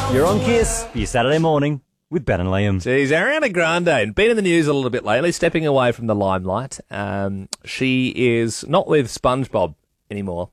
You're on Kiss for your Saturday morning with Ben and Liam. Geez, Ariana Grande, been in the news a little bit lately, stepping away from the limelight. She is not with SpongeBob anymore.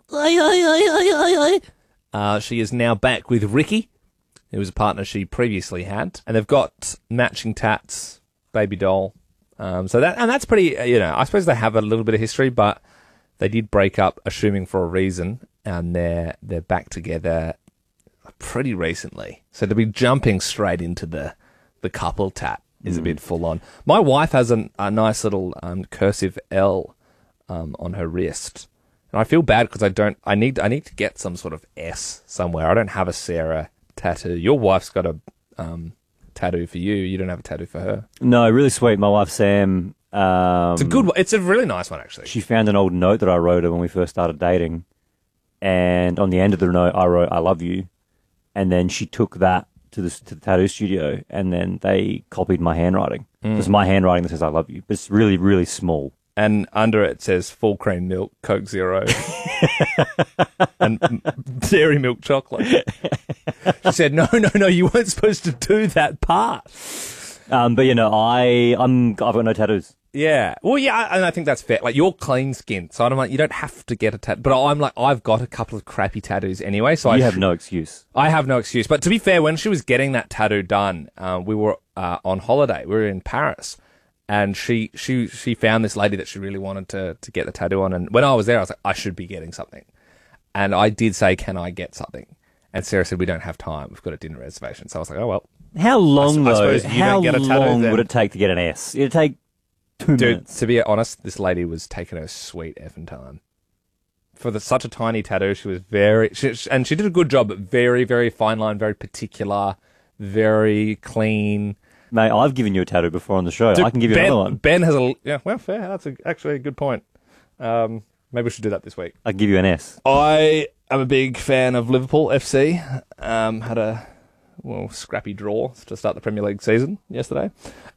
She is now back with Ricky, who was a partner she previously had. And they've got matching tats, baby doll. That's pretty, I suppose they have a little bit of history, but they did break up, assuming for a reason, and they're back together pretty recently. So to be jumping straight into the couple tat is a bit full on. My wife has a nice little cursive L on her wrist, and I feel bad because I need to get some sort of S somewhere. I don't have a Sarah tattoo. Your wife's got a tattoo for you. You don't have a tattoo for her. No, really sweet. My wife Sam. It's a good one. It's a really nice one, actually. She found an old note that I wrote her when we first started dating, and on the end of the note I wrote "I love you," and then she took that to the tattoo studio, and then they copied my handwriting. It's my handwriting that says "I love you," but it's really, really small. And under it says full cream milk, Coke Zero, and dairy milk chocolate. She said, no, you weren't supposed to do that part. But I've got no tattoos. Yeah. Well, yeah, and I think that's fair. Like, you're clean skinned, so I'm like, you don't have to get a tattoo. But I'm like, I've got a couple of crappy tattoos anyway, so you have no excuse. I have no excuse. But to be fair, when she was getting that tattoo done, we were on holiday. We were in Paris, and she found this lady that she really wanted to get the tattoo on. And when I was there, I was like, I should be getting something. And I did say, can I get something? And Sarah said, we don't have time. We've got a dinner reservation. So I was like, oh, well. How long, though? How long would it take to get an S? It'd take 2 minutes. Dude, to be honest, this lady was taking her sweet effing time. For such a tiny tattoo, she was and she did a good job, but very, very fine line, very particular, very clean. Mate, I've given you a tattoo before on the show. Dude, I can give you another one. Ben has fair. That's actually a good point. Maybe we should do that this week. I can give you an S. I am a big fan of Liverpool FC. Had a scrappy draw to start the Premier League season yesterday.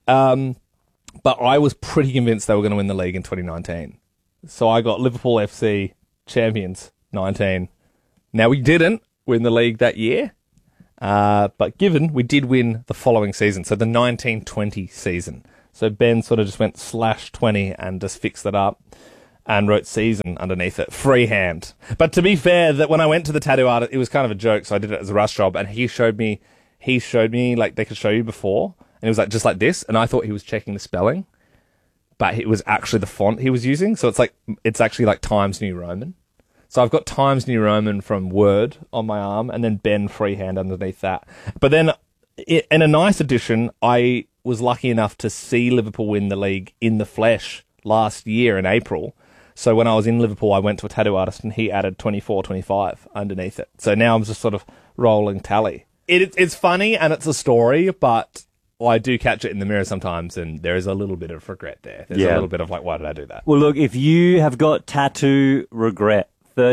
But I was pretty convinced they were going to win the league in 2019. So I got Liverpool FC champions 19. Now, we didn't win the league that year, but given we did win the following season, so the 1920 season. So Ben sort of just went /20 and just fixed it up and wrote season underneath it, freehand. But to be fair, that when I went to the tattoo artist, it was kind of a joke, so I did it as a rush job, and he showed me like they could show you before, and it was like just like this, and I thought he was checking the spelling, but it was actually the font he was using, so it's actually like Times New Roman. So I've got Times New Roman from Word on my arm, and then Ben freehand underneath that. But then, in a nice addition, I was lucky enough to see Liverpool win the league in the flesh last year in April. So when I was in Liverpool, I went to a tattoo artist, and he added 24-25 underneath it. So now I'm just sort of rolling tally. It's funny, and it's a story, but I do catch it in the mirror sometimes, and there is a little bit of regret there. There's a little bit of like, why did I do that? Well, look, if you have got tattoo regret,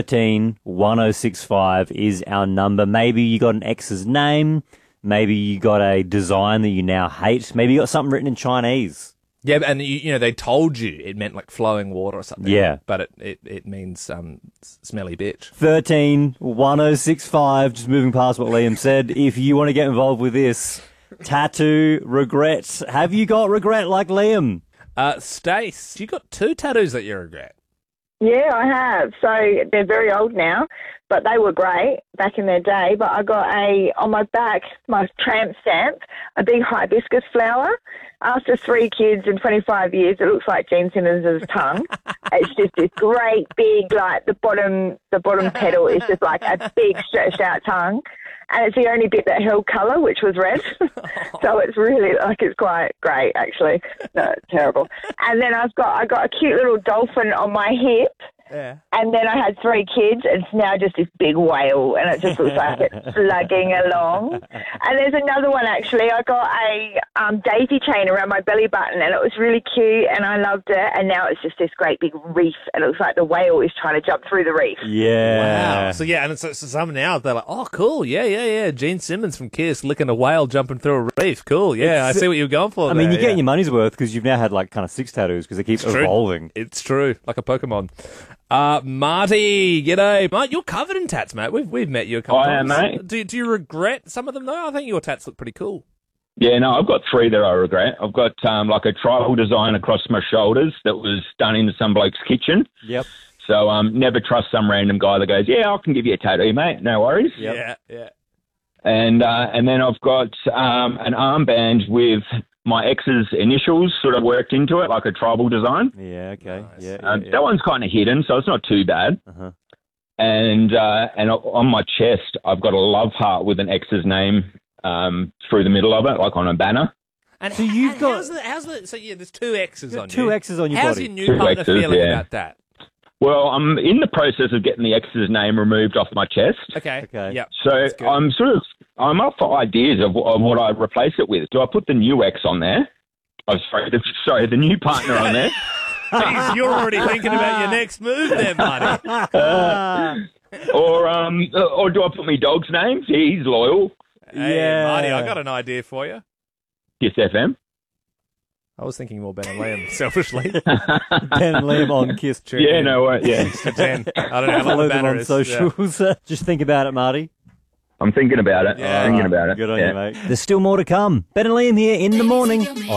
131065 is our number. Maybe you got an ex's name. Maybe you got a design that you now hate. Maybe you got something written in Chinese. Yeah, and they told you it meant like flowing water or something. Yeah. But it means smelly bitch. 131065, just moving past what Liam said. If you want to get involved with this, tattoo regret. Have you got regret like Liam? Stace, you got 2 tattoos that you regret. Yeah, I have. So they're very old now, but they were great back in their day. But I got on my back, my tramp stamp, a big hibiscus flower. After 3 kids in 25 years, it looks like Gene Simmons' tongue. It's just this great big, like the bottom petal is just like a big stretched out tongue. And it's the only bit that held colour, which was red. So it's really, it's quite great, actually. No, it's terrible. And then I got a cute little dolphin on my hip. Yeah. And then I had 3 kids, and it's now just this big whale, and it just looks like it's slugging along. And there's another one, actually. I got daisy chain around my belly button, and it was really cute, and I loved it. And now it's just this great big reef, and it looks like the whale is trying to jump through the reef. Yeah. Wow. So yeah, and so some now they're like, oh, cool, yeah. Gene Simmons from Kiss licking a whale jumping through a reef. Cool, yeah. I see what you're going for. I mean, you're getting your money's worth because you've now had like kind of 6 tattoos because they keep evolving. It's true, like a Pokemon. Marty, g'day, mate. You're covered in tats, mate. We've met you a couple times. I am, mate. Do you regret some of them though? I think your tats look pretty cool. Yeah, no, I've got 3 that I regret. I've got like a tribal design across my shoulders that was done in some bloke's kitchen. Yep. So never trust some random guy that goes, yeah, I can give you a tattoo, mate. No worries. Yep. Yeah. And then I've got an armband with my ex's initials sort of worked into it, like a tribal design. Yeah, okay. Nice. Yeah. That one's kind of hidden, so it's not too bad. Uh-huh. And on my chest, I've got a love heart with an ex's name through the middle of it, like on a banner. And So you've got- so yeah, there's 2 X's on you. 2 X's on your How's body. your new 2 partner X's, feeling yeah. about that? Well, I'm in the process of getting the ex's name removed off my chest. Okay. Okay. Yep. So That's good. I'm up for ideas of what I replace it with. Do I put the new X on there? Oh, sorry, the new partner on there. Jeez, you're already thinking about your next move there, buddy. Or do I put my dog's name? He's loyal. Hey, Yeah. Marty, I got an idea for you. Kiss FM. I was thinking more Ben and Liam, selfishly. Ben and Liam on Kiss. Yeah, no way. Yeah, To 10. I don't know how long Follow the them banner on is. Yeah. socials. Just think about it, Marty. I'm thinking about it. Yeah. Thinking about it. Good on Yeah. you, mate. There's still more to come. Ben and Liam here in the morning.